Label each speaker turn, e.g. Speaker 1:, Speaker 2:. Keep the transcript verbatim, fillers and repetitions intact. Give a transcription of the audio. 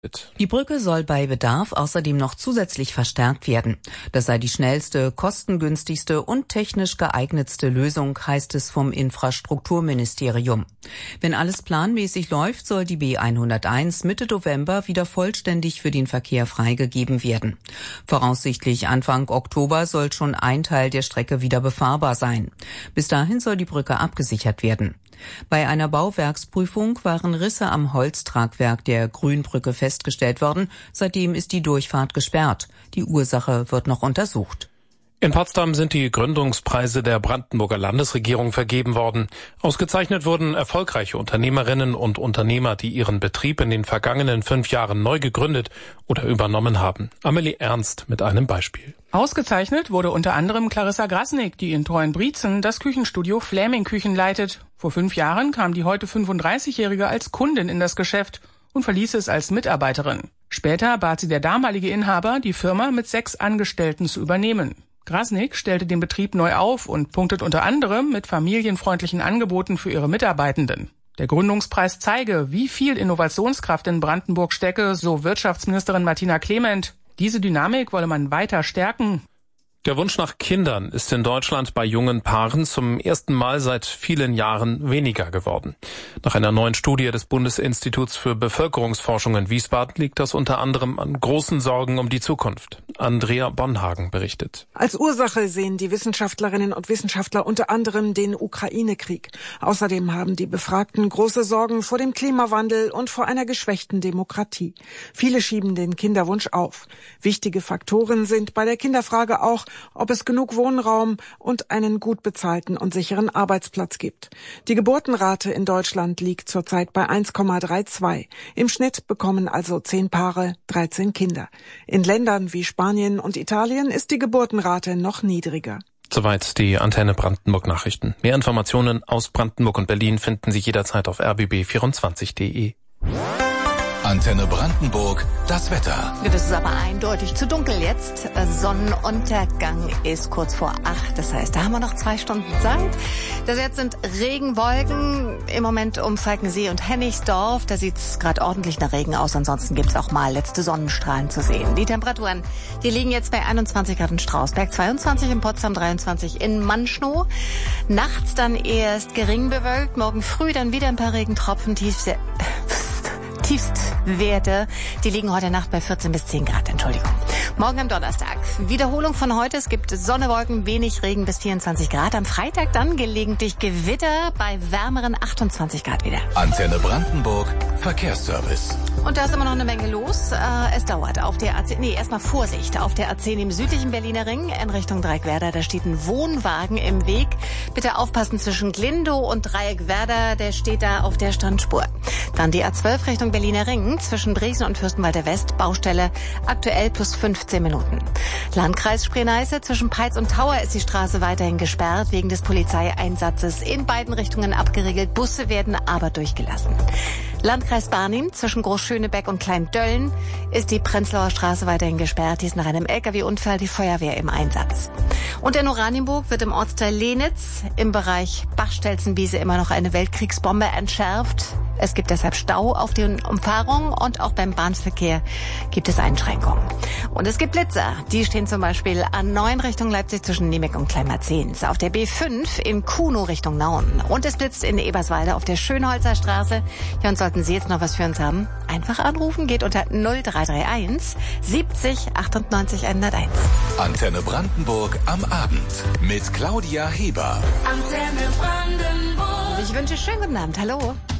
Speaker 1: Die Brücke soll bei Bedarf außerdem noch zusätzlich verstärkt werden. Das sei die schnellste, kostengünstigste und technisch geeignetste Lösung, heißt es vom Infrastrukturministerium. Wenn alles planmäßig läuft, soll die B hunderteins Mitte November wieder vollständig für den Verkehr freigegeben werden. Voraussichtlich Anfang Oktober soll schon ein Teil der Strecke wieder befahrbar sein. Bis dahin soll die Brücke abgesichert werden. Bei einer Bauwerksprüfung waren Risse am Holztragwerk der Grünbrücke festgestellt worden. Seitdem ist die Durchfahrt gesperrt. Die Ursache wird noch untersucht.
Speaker 2: In Potsdam sind die Gründungspreise der Brandenburger Landesregierung vergeben worden. Ausgezeichnet wurden erfolgreiche Unternehmerinnen und Unternehmer, die ihren Betrieb in den vergangenen fünf Jahren neu gegründet oder übernommen haben. Amelie Ernst mit einem Beispiel.
Speaker 3: Ausgezeichnet wurde unter anderem Clarissa Grasnick, die in Treuenbrietzen das Küchenstudio Fläming Küchen leitet. Vor fünf Jahren kam die heute fünfunddreißigjährige als Kundin in das Geschäft und verließ es als Mitarbeiterin. Später bat sie der damalige Inhaber, die Firma mit sechs Angestellten zu übernehmen. Grasnick stellte den Betrieb neu auf und punktet unter anderem mit familienfreundlichen Angeboten für ihre Mitarbeitenden. Der Gründungspreis zeige, wie viel Innovationskraft in Brandenburg stecke, so Wirtschaftsministerin Martina Clement. Diese Dynamik wolle man weiter stärken.
Speaker 2: Der Wunsch nach Kindern ist in Deutschland bei jungen Paaren zum ersten Mal seit vielen Jahren weniger geworden. Nach einer neuen Studie des Bundesinstituts für Bevölkerungsforschung in Wiesbaden liegt das unter anderem an großen Sorgen um die Zukunft. Andrea Bonhagen berichtet.
Speaker 4: Als Ursache sehen die Wissenschaftlerinnen und Wissenschaftler unter anderem den Ukraine-Krieg. Außerdem haben die Befragten große Sorgen vor dem Klimawandel und vor einer geschwächten Demokratie. Viele schieben den Kinderwunsch auf. Wichtige Faktoren sind bei der Kinderfrage auch, ob es genug Wohnraum und einen gut bezahlten und sicheren Arbeitsplatz gibt. Die Geburtenrate in Deutschland liegt zurzeit bei eins Komma zweiunddreißig. Im Schnitt bekommen also zehn Paare dreizehn Kinder. In Ländern wie Spanien und Italien ist die Geburtenrate noch niedriger.
Speaker 2: Soweit die Antenne Brandenburg Nachrichten. Mehr Informationen aus Brandenburg und Berlin finden Sie jederzeit auf r b b vierundzwanzig punkt d e.
Speaker 5: Antenne Brandenburg, das Wetter.
Speaker 6: Das ist aber eindeutig zu dunkel jetzt. Sonnenuntergang ist kurz vor acht. Das heißt, da haben wir noch zwei Stunden Zeit. Das jetzt sind Regenwolken im Moment um Falkensee und Hennigsdorf. Da sieht es gerade ordentlich nach Regen aus. Ansonsten gibt es auch mal letzte Sonnenstrahlen zu sehen. Die Temperaturen, die liegen jetzt bei einundzwanzig Grad in Strausberg, zweiundzwanzig in Potsdam, dreiundzwanzig in Manschnow. Nachts dann erst gering bewölkt. Morgen früh dann wieder ein paar Regentropfen. Tiefste... Tiefstwerte, die liegen heute Nacht bei vierzehn bis zehn Grad, Entschuldigung. Morgen am Donnerstag, Wiederholung von heute, es gibt Sonne, Wolken, wenig Regen bis vierundzwanzig Grad. Am Freitag dann gelegentlich Gewitter bei wärmeren achtundzwanzig Grad wieder.
Speaker 5: Antenne Brandenburg, Verkehrsservice.
Speaker 6: Und da ist immer noch eine Menge los. Äh, es dauert auf der A zehn, nee, erstmal Vorsicht, auf der A zehn im südlichen Berliner Ring in Richtung Dreieckwerder, da steht ein Wohnwagen im Weg. Bitte aufpassen zwischen Glindow und Dreieckwerder, der steht da auf der Standspur. Dann die A zwölf Richtung Berliner Ring zwischen Briesen und Fürstenwalder West, Baustelle, aktuell plus fünfzehn Minuten. Landkreis Spree-Neiße zwischen Peitz und Tauer ist die Straße weiterhin gesperrt, wegen des Polizeieinsatzes in beiden Richtungen abgeriegelt, Busse werden aber durchgelassen. Landkreis Barnim zwischen Großschönebeck und Klein-Döllen ist die Prenzlauer Straße weiterhin gesperrt. Hier ist nach einem L K W-Unfall die Feuerwehr im Einsatz. Und in Oranienburg wird im Ortsteil Lenitz im Bereich Bachstelzenwiese immer noch eine Weltkriegsbombe entschärft. Es gibt deshalb Stau auf den Umfahrungen und auch beim Bahnverkehr gibt es Einschränkungen. Und es gibt Blitzer. Die stehen zum Beispiel A neun Richtung Leipzig zwischen Niemek und Kleinmarzens. Auf der B fünf in Kuno Richtung Nauen. Und es blitzt in Eberswalde auf der Schönholzer Straße. Ja, und sollten Sie jetzt noch was für uns haben, einfach anrufen. Geht unter null drei drei eins siebzig achtundneunzig hunderteins.
Speaker 5: Antenne Brandenburg am Abend mit Claudia Heber.
Speaker 6: Antenne Brandenburg. Ich wünsche schönen guten Abend. Hallo.